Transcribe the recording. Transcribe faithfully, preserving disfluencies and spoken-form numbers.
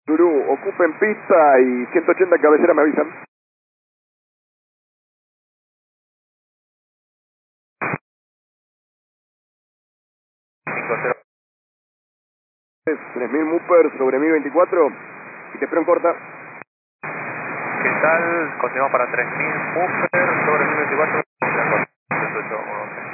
Turú, ocupen pista y ciento ochenta cabecera, me avisan. tres mil Mooper sobre mi veinticuatro y te espero en corta. ¿Qué tal? Continuamos para tres mil Mooper sobre mi veinticuatro.